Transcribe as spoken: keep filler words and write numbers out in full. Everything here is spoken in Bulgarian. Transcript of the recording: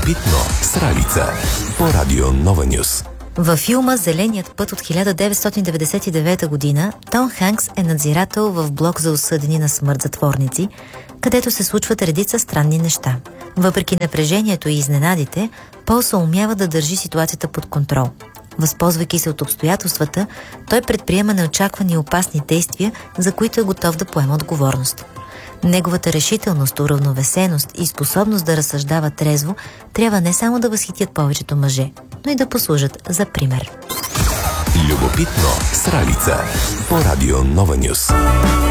Любопитно с Ралица по Радио Нова Нюс. Във филма «Зеленият път» от хиляда деветстотин деветдесет и девета година Том Ханкс е надзирател в блок за осъдени на смърт затворници, където се случват редица странни неща. Въпреки напрежението и изненадите, Пол се умява да държи ситуацията под контрол. Възползвайки се от обстоятелствата, той предприема неочаквани и опасни действия, за които е готов да поема отговорност. Неговата решителност, уравновесеност и способност да разсъждава трезво трябва не само да възхитят повечето мъже, но и да послужат за пример. Любопитно с Ралица по Радио Нова Нюс.